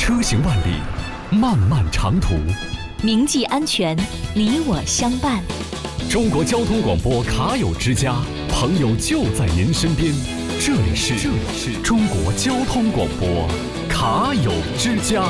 车行万里，漫漫长途， 铭记安全，你我相伴。 中国交通广播卡友之家，朋友就在您身边。这里是中国交通广播卡友之家。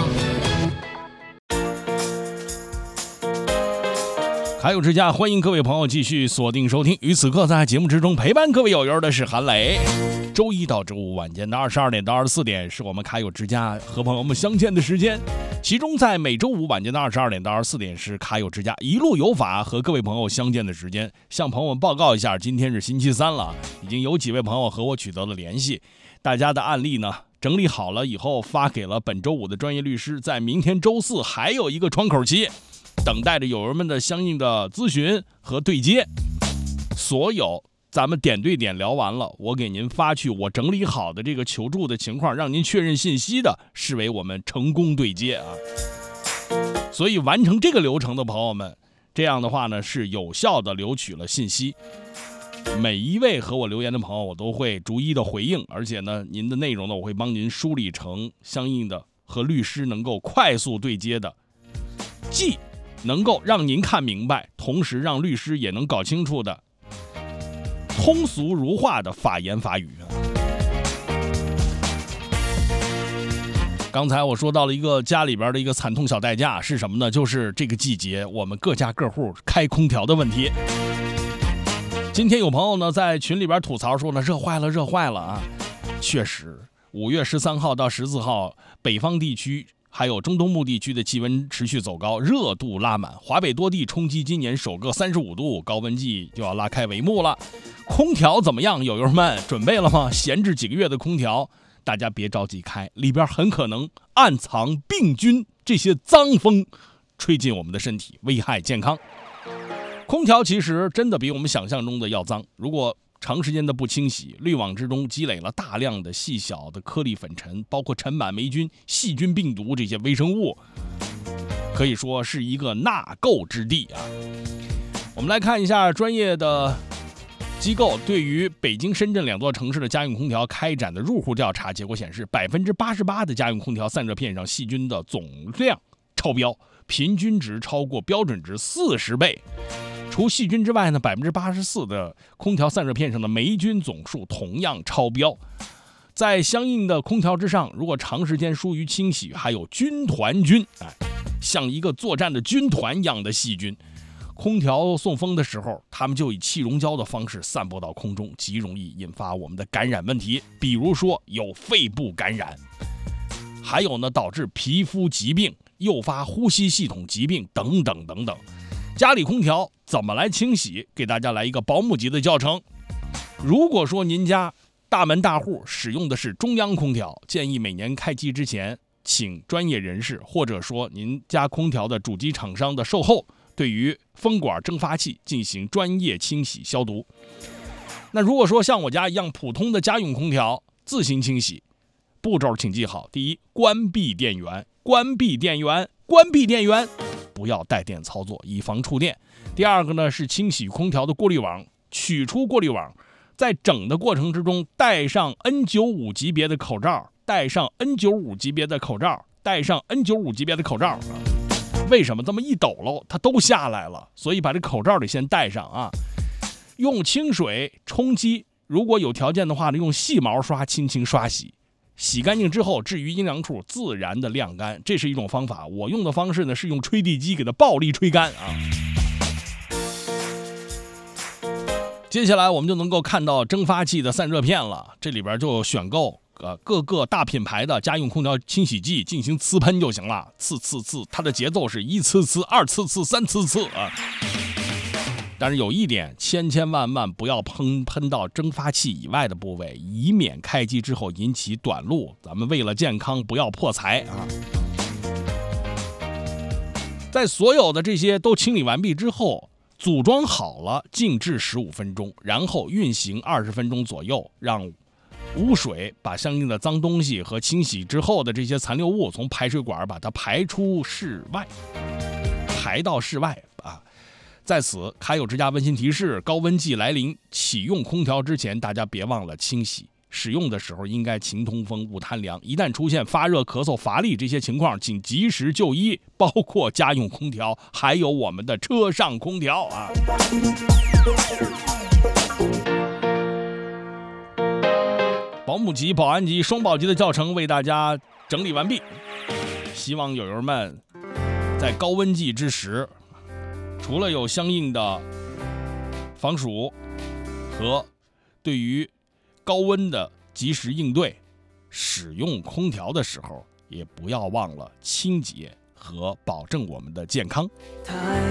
卡友之家，欢迎各位朋友继续锁定收听。于此刻在节目之中陪伴各位友友的是韩磊。周一到周五晚间的22点到24点是我们卡友之家和朋友们相见的时间，其中在每周五晚间的22点到24点是卡友之家一路有法和各位朋友相见的时间。向朋友们报告一下，今天是星期三了，已经有几位朋友和我取得了联系，大家的案例呢整理好了以后发给了本周五的专业律师，在明天周四还有一个窗口期，等待着友人们的相应的咨询和对接。所有咱们点对点聊完了，我给您发去我整理好的这个求助的情况，让您确认信息的，视为我们成功对接啊。所以完成这个流程的朋友们，这样的话呢是有效的留取了信息。每一位和我留言的朋友，我都会逐一的回应，而且呢，您的内容呢，我会帮您梳理成相应的和律师能够快速对接的，既能够让您看明白，同时让律师也能搞清楚的通俗如化的法言法语。刚才我说到了一个家里边的一个惨痛小代价是什么呢？就是这个季节我们各家各户开空调的问题。今天有朋友呢在群里边吐槽说呢，热坏了啊！确实，5月13号到14号，北方地区还有中东部地区的气温持续走高，热度拉满，华北多地冲击今年首个35度，高温季就要拉开帷幕了。空调怎么样，友友们准备了吗？闲置几个月的空调，大家别着急开，里边很可能暗藏病菌，这些脏风吹进我们的身体，危害健康。空调其实真的比我们想象中的要脏，如果长时间的不清洗，滤网之中积累了大量的细小的颗粒粉尘，包括尘螨、霉菌、细菌、病毒这些微生物，可以说是一个纳垢之地啊。我们来看一下专业的机构对于北京、深圳2座城市的家用空调开展的入户调查，结果显示，88%的家用空调散热片上细菌的总量超标，平均值超过标准值40倍。除细菌之外呢，84%的空调散热片上的霉菌总数同样超标。在相应的空调之上，如果长时间疏于清洗，还有军团菌，像一个作战的军团一样的细菌。空调送风的时候，它们就以气溶胶的方式散播到空中，极容易引发我们的感染问题，比如说有肺部感染，还有呢导致皮肤疾病、诱发呼吸系统疾病等等等等。家里空调怎么来清洗？给大家来一个保姆级的教程。如果说您家大门大户使用的是中央空调，建议每年开机之前请专业人士，或者说您家空调的主机厂商的售后，对于风管蒸发器进行专业清洗消毒。那如果说像我家一样普通的家用空调自行清洗，步骤请记好：第一，关闭电源，不要带电操作，以防触电。第二个呢是清洗空调的过滤网，取出过滤网，在整的过程之中戴上 N95 级别的口罩，为什么这么一抖喽它都下来了？所以把这口罩得先戴上啊。用清水冲击，如果有条件的话呢，用细毛刷轻轻刷洗，洗干净之后，置于阴凉处自然的晾干，这是一种方法。我用的方式呢是用吹地机给它暴力吹干啊。接下来我们就能够看到蒸发器的散热片了，这里边就选购各个大品牌的家用空调清洗剂进行呲喷就行了，呲，它的节奏是1呲呲、2呲呲、3呲呲啊。但是有一点，千万不要喷到蒸发器以外的部位，以免开机之后引起短路。咱们为了健康，不要破财啊！在所有的这些都清理完毕之后，组装好了，静置15分钟，然后运行20分钟左右，让污水把相应的脏东西和清洗之后的这些残留物从排水管把它排到室外啊。在此，卡友之家温馨提示：高温季来临，启用空调之前，大家别忘了清洗。 使用的时候应该勤通风、勿贪凉。一旦出现发热、咳嗽、乏力这些情况，请及时就医，包括家用空调，还有我们的车上空调啊。保姆级、保安级、双保级的教程为大家整理完毕，希望友友们在高温季之时，除了有相应的防暑和对于高温的及时应对，使用空调的时候也不要忘了清洁和保证我们的健康。